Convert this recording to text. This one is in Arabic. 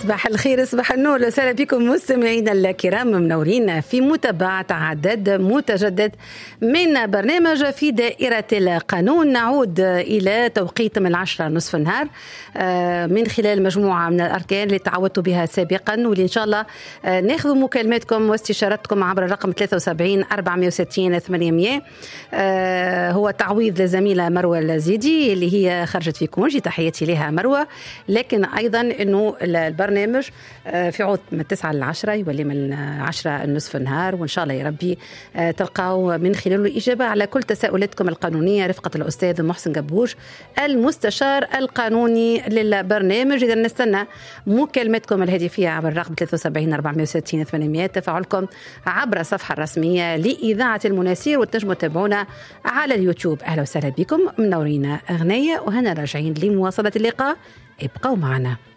صباح الخير صباح النور، وسهلا بكم مستمعينا الكرام، منورين في متابعة عدد متجدد من برنامج في دائرة القانون. نعود إلى توقيت من 10 نصف النهار من خلال مجموعة من الأركان اللي تعودتوا بها سابقا، واللي إن شاء الله ناخذ مكالماتكم واستشارتكم عبر الرقم 73 460 800. هو تعويض للزميلة مروة الزيدي اللي هي خرجت في كونجي، تحياتي لها مروة. لكن أيضا أنه البرنامج في عود من 9 ل 10 يولي من 10 نصف النهار، وإن شاء الله يا ربي تلقاو من خلاله الإجابة على كل تساؤلاتكم القانونية رفقة الأستاذ محسن قبوش المستشار القانوني للبرنامج. إذا نستنى مكالمتكم الهاتفية عبر الرقم 73 460 800، تفاعلكم عبر الصفحة الرسمية لإذاعة المناسير، وتنجموا تتابعونا على اليوتيوب. أهلا وسهلا بكم، منورين أغنية وهنا راجعين لمواصلة اللقاء، ابقوا معنا.